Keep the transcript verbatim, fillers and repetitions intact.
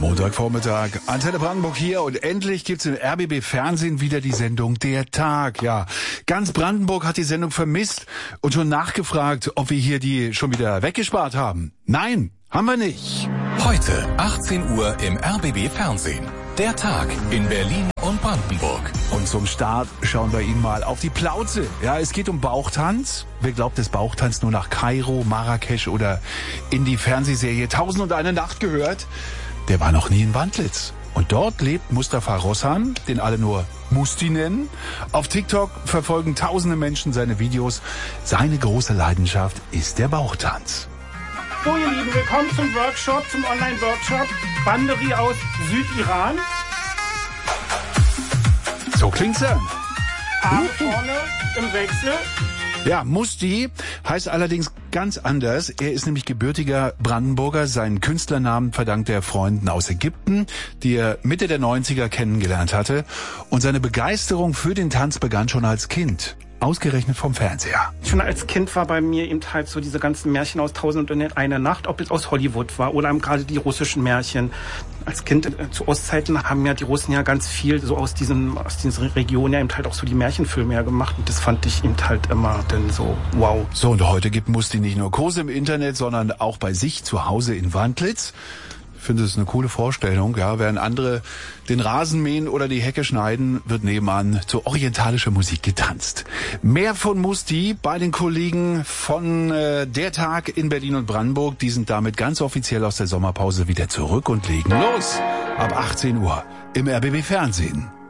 Montagvormittag, Antenne Brandenburg hier und endlich gibt's im R B B Fernsehen wieder die Sendung Der Tag. Ja, ganz Brandenburg hat die Sendung vermisst und schon nachgefragt, ob wir hier die schon wieder weggespart haben. Nein, haben wir nicht. Heute achtzehn Uhr im R B B Fernsehen. Der Tag in Berlin und Brandenburg. Und zum Start schauen wir Ihnen mal auf die Plauze. Ja, es geht um Bauchtanz. Wer glaubt, dass Bauchtanz nur nach Kairo, Marrakesch oder in die Fernsehserie Tausend und eine Nacht gehört, der war noch nie in Wandlitz. Und dort lebt Mustafa Rossan, den alle nur Musti nennen. Auf TikTok verfolgen tausende Menschen seine Videos. Seine große Leidenschaft ist der Bauchtanz. So, ihr Lieben, willkommen zum Workshop, zum Online-Workshop Banderi aus Südiran. So klingt's dann. Arme vorne im Wechsel. Ja, Musti heißt allerdings ganz anders. Er ist nämlich gebürtiger Brandenburger. Seinen Künstlernamen verdankt er Freunden aus Ägypten, die er Mitte der neunziger kennengelernt hatte. Und seine Begeisterung für den Tanz begann schon als Kind. Ausgerechnet vom Fernseher. Schon als Kind war bei mir eben halt so diese ganzen Märchen aus Tausend und eine Nacht, ob es aus Hollywood war oder gerade die russischen Märchen. Als Kind äh, zu Ostzeiten haben ja die Russen ja ganz viel so aus diesen aus diesen Regionen ja eben halt auch so die Märchenfilme ja gemacht und das fand ich eben halt immer dann so wow. So, und heute gibt Musti nicht nur Kurse im Internet, sondern auch bei sich zu Hause in Wandlitz. Ich finde es eine coole Vorstellung, ja. Während andere den Rasen mähen oder die Hecke schneiden, wird nebenan zu orientalischer Musik getanzt. Mehr von Musti bei den Kollegen von äh, Der Tag in Berlin und Brandenburg. Die sind damit ganz offiziell aus der Sommerpause wieder zurück und legen los. Ab achtzehn Uhr im R B B Fernsehen.